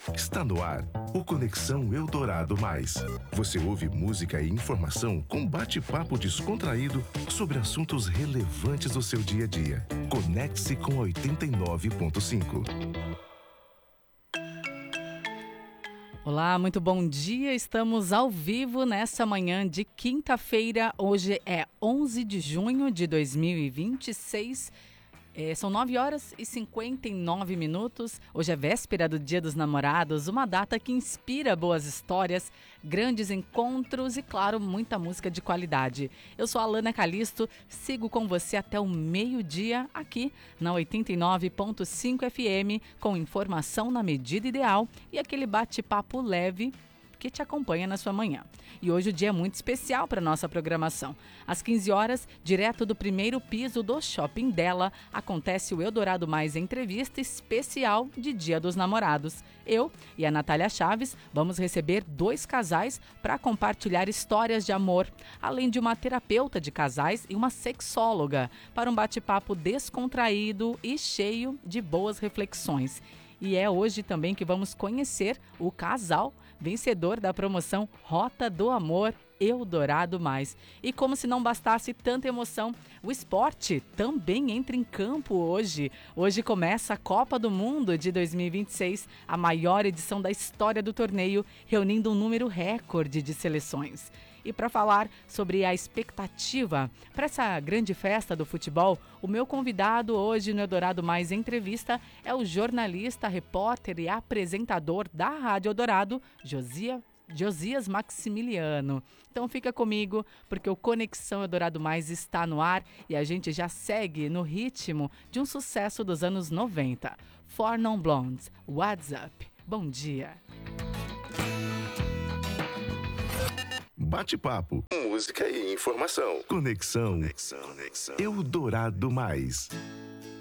Está no ar o Conexão Eldorado Mais. Você ouve música e informação com bate-papo descontraído sobre assuntos relevantes do seu dia a dia. Conecte-se com 89.5. Olá, muito bom dia. Estamos ao vivo nessa manhã de quinta-feira. Hoje é 11 de junho de 2026. São 9 horas e 59 minutos. Hoje é véspera do Dia dos Namorados, uma data que inspira boas histórias, grandes encontros e, claro, muita música de qualidade. Eu sou a Alana Calisto, sigo com você até o meio-dia aqui na 89.5 FM, com informação na medida ideal e aquele bate-papo leve que te acompanha na sua manhã. E hoje o dia é muito especial para nossa programação. Às 15 horas, direto do primeiro piso do Shopping Dela, acontece o Eldorado Mais entrevista especial de Dia dos Namorados. Eu e a Natália Chaves vamos receber 2 casais para compartilhar histórias de amor, além de uma terapeuta de casais e uma sexóloga, para um bate-papo descontraído e cheio de boas reflexões. E é hoje também que vamos conhecer o casal vencedor da promoção Rota do Amor Eldorado Mais. E como se não bastasse tanta emoção, o esporte também entra em campo hoje. Hoje começa a Copa do Mundo de 2026, a maior edição da história do torneio, reunindo um número recorde de seleções. E para falar sobre a expectativa para essa grande festa do futebol, o meu convidado hoje no Eldorado Mais Entrevista é o jornalista, repórter e apresentador da Rádio Eldorado, Josias Maximiliano. Então fica comigo, porque o Conexão Eldorado Mais está no ar e a gente já segue no ritmo de um sucesso dos anos 90. Four Non Blondes, What's Up? Bom dia. Bate-papo, música e informação. Conexão Eldorado Mais.